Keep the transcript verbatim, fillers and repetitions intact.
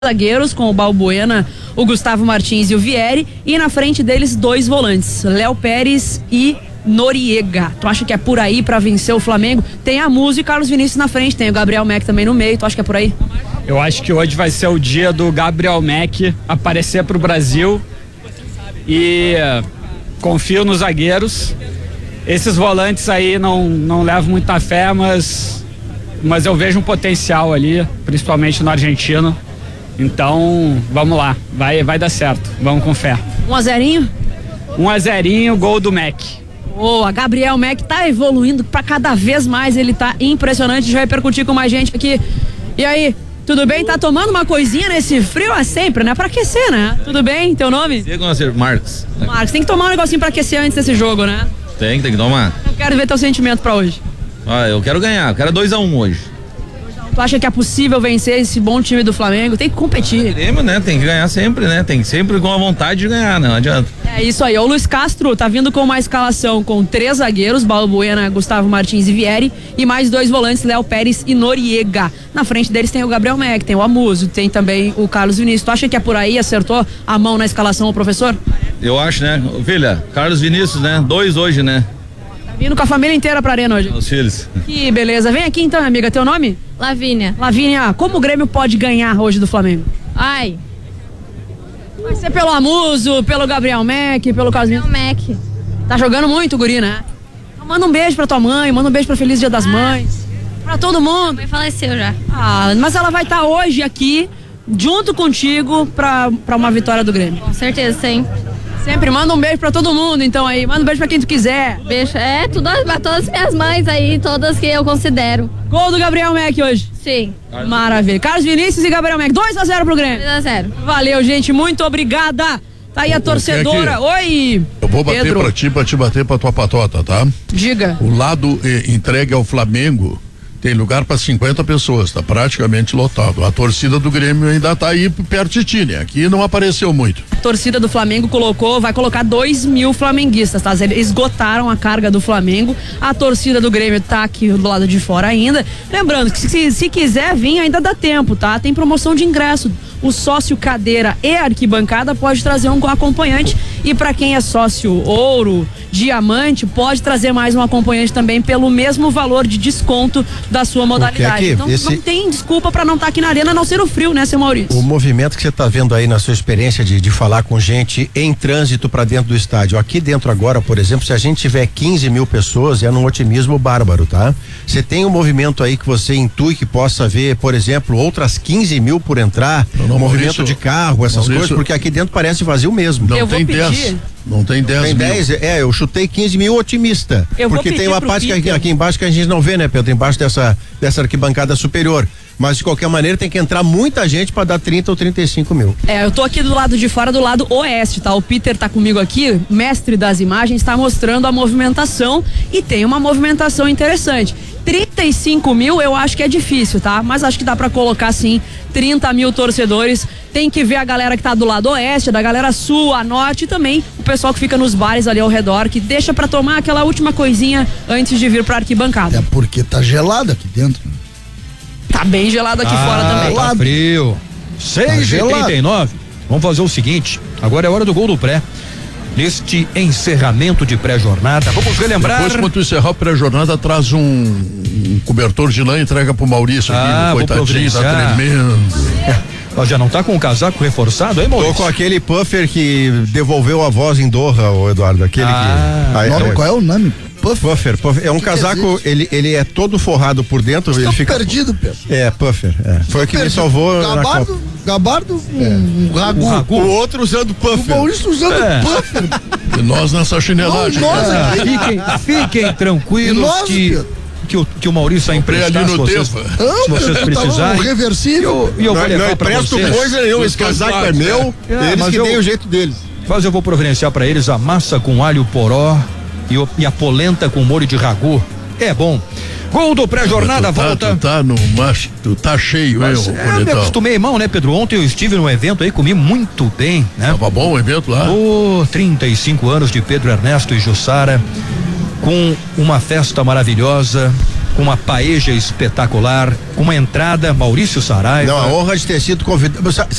zagueiros com o Balbuena, o Gustavo Martins e o Vieri, e na frente deles dois volantes, Léo Pérez e Noriega. Tu acha que é por aí pra vencer o Flamengo? Tem a Muso e Carlos Vinícius na frente, tem o Gabriel Mack também no meio. Tu acha que é por aí? Eu acho que hoje vai ser o dia do Gabriel Mack aparecer pro Brasil e uh, confio nos zagueiros. Esses volantes aí não, não levo muita fé, mas, mas eu vejo um potencial ali, principalmente no argentino. Então, vamos lá, vai, vai dar certo, vamos com fé. Um a zerinho? Um a zerinho, gol do Mack. Boa, Gabriel Mack tá evoluindo pra cada vez mais, ele tá impressionante, já vai repercutir com mais gente aqui. E aí, tudo bem? Tá tomando uma coisinha nesse frio? É sempre, né? Pra aquecer, né? Tudo bem? Teu nome? Marcos. Marcos, tem que tomar um negocinho pra aquecer antes desse jogo, né? Tem, tem que tomar. Eu quero ver teu sentimento pra hoje. Ah, eu quero ganhar, eu quero dois a um hoje. Tu acha que é possível vencer esse bom time do Flamengo? Tem que competir. Tem, né? Tem que ganhar sempre, né? Tem sempre com a vontade de ganhar, né? Não adianta. É isso aí. O Luiz Castro tá vindo com uma escalação com três zagueiros, Balbuena, Gustavo Martins e Vieri, e mais dois volantes, Léo Pérez e Noriega. Na frente deles tem o Gabriel Mack, tem o Amuso, tem também o Carlos Vinícius. Tu acha que é por aí? Acertou a mão na escalação o professor? Eu acho, né? Filha, Carlos Vinícius, né? Dois hoje, né? Vindo com a família inteira pra arena hoje. Os filhos. Que beleza. Vem aqui então, amiga. Teu nome? Lavínia. Lavínia, como o Grêmio pode ganhar hoje do Flamengo? Ai. Vai ser pelo Amuso, pelo Gabriel Mack, pelo Casimiro. Gabriel Mack. Tá jogando muito, guri, né? Então manda um beijo pra tua mãe, manda um beijo pra Feliz Dia das ah. Mães. Pra todo mundo. Mãe faleceu já. Ah, mas ela vai estar tá hoje aqui, junto contigo, pra, pra uma vitória do Grêmio. Com certeza, sim. Sempre manda um beijo pra todo mundo, então aí. Manda um beijo pra quem tu quiser. Beijo. É, tudo, pra todas as minhas mães aí, todas que eu considero. Gol do Gabriel Mack hoje. Sim. Maravilha. Carlos Vinícius e Gabriel Mack. dois a zero pro Grêmio. dois a zero. Valeu, gente. Muito obrigada. Tá aí a torcedora. Oi. Eu vou bater Pedro. pra ti, pra te bater pra tua patota, tá? Diga. O lado eh, entregue ao Flamengo tem lugar para cinquenta pessoas, tá praticamente lotado. A torcida do Grêmio ainda tá aí perto de ti, né? Aqui não apareceu muito. A torcida do Flamengo colocou, vai colocar dois mil flamenguistas, tá? Eles esgotaram a carga do Flamengo. A torcida do Grêmio tá aqui do lado de fora ainda. Lembrando que se, se quiser vir, ainda dá tempo, tá? Tem promoção de ingresso. O sócio cadeira e arquibancada pode trazer um acompanhante, e para quem é sócio ouro, diamante, pode trazer mais um acompanhante também pelo mesmo valor de desconto da sua modalidade. Aqui, então esse... não tem desculpa para não estar tá aqui na arena, a não ser o frio, né, seu Maurício? O movimento que você está vendo aí na sua experiência de, de falar com gente em trânsito para dentro do estádio. Aqui dentro agora, por exemplo, se a gente tiver quinze mil pessoas, é num otimismo bárbaro, tá? Você tem um movimento aí que você intui que possa ver, por exemplo, outras quinze mil por entrar, não, movimento Maurício, de carro, essas Maurício, coisas, porque aqui dentro parece vazio mesmo. Não eu tem dez. Não tem dez Tem dez, é, eu chutei quinze mil otimista. Eu porque tem uma parte que aqui, aqui embaixo que a gente não vê, né, Pedro? Embaixo dessa, dessa arquibancada superior. Mas de qualquer maneira tem que entrar muita gente para dar trinta ou trinta e cinco mil. É, eu tô aqui do lado de fora, do lado oeste, tá? O Peter tá comigo aqui, mestre das imagens, tá mostrando a movimentação, e tem uma movimentação interessante. trinta e cinco mil eu acho que é difícil, tá? Mas acho que dá pra colocar sim trinta mil torcedores. Tem que ver a galera que tá do lado oeste, da galera sul, a norte, e também o pessoal que fica nos bares ali ao redor, que deixa pra tomar aquela última coisinha antes de vir pra arquibancada. É porque tá gelado aqui dentro. Tá bem gelado aqui ah, fora também. Tá frio. seis e trinta e nove. Vamos fazer o seguinte, agora é hora do gol do pré. Neste encerramento de pré-jornada, vamos relembrar. Depois, quando tu encerrar a pré-jornada, traz um, um cobertor de lã e entrega pro Maurício ah, aqui, coitadinho, tá tremendo. Ó, já não tá com o casaco reforçado aí, Maurício? Tô com aquele puffer que devolveu a voz em Doha, ô Eduardo, aquele ah, que... Aí, nome, é, qual é o nome? Puffer. Puffer, puffer. É um que casaco, que é ele, ele é todo forrado por dentro. Ele Estou fica perdido, Pedro. É, puffer. É. Foi o que perdido. me salvou Gabardo, na Copa. Gabardo, É. um ragu. Um ragu. O outro usando O puffer. Maurício usando É. puffer. E nós nessa chinelagem. Não, nós Ah, aqui. fiquem, fiquem tranquilos Nós, que, Pedro. que, o, que o Maurício vai Comprei emprestar ali se no vocês, tempo. se Não, vocês tá precisarem. um reversível. E eu, e eu vou Não, levar não pra empresto vocês. coisa nenhuma, esse casaco é meu, É, eles mas que eu- têm o jeito deles. Mas eu vou providenciar pra eles a massa com alho poró e, o- e a polenta com molho de ragu. É bom. Gol do pré-jornada, tu tá, volta. Tu tá no macho, tu tá cheio, Mas, hein, é, eu me bonitão. acostumei mal, né, Pedro? Ontem eu estive num evento aí, comi muito bem, né? Tava bom o evento lá? Oh, trinta e cinco anos de Pedro Ernesto e Jussara, com uma festa maravilhosa, com uma paeja espetacular, com uma entrada, Maurício Saraiva. Não, a honra de ter sido convidado.